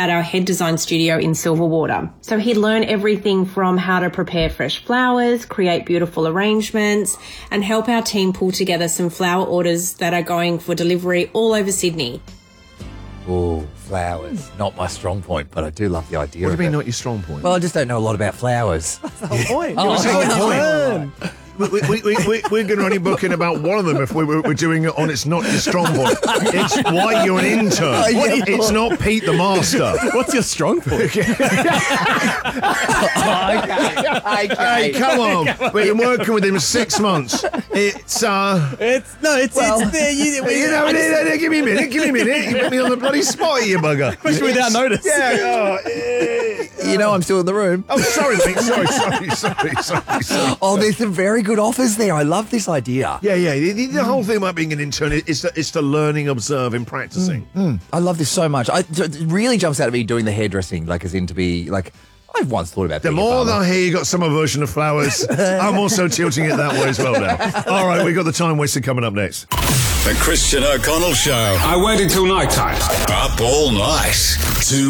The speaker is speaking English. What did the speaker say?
at our head design studio in Silverwater. So he'd learn everything from how to prepare fresh flowers, create beautiful arrangements, and help our team pull together some flower orders that are going for delivery all over Sydney. Oh, flowers. Not my strong point, but I do love the idea What do of you mean it. not your strong point? Well, I just don't know a lot about flowers. That's the whole point. We're going to only book in about one of them if we're doing it on It's Not Your Strong Point. It's why you're an intern. It's not Pete the Master. What's your strong point? Hey, come on. We've been working with him 6 months. It's there. Give me a minute. You put me on the bloody spot here, you bugger. Especially without notice. Yeah. You know I'm still in the room. Oh, sorry, mate. Sorry. Oh, there's some very good offers there. I love this idea. Yeah. The whole thing about being an intern is the learning, observing, practicing. I love this so much. It really jumps out at me doing the hairdressing, like as in to be like, I've once thought about The being a more that farmer. I hear you got summer version of flowers, I'm also tilting it that way as well now. All right, we've got the time waster coming up next. The Christian O'Connell Show. I waited till night time. Up all night.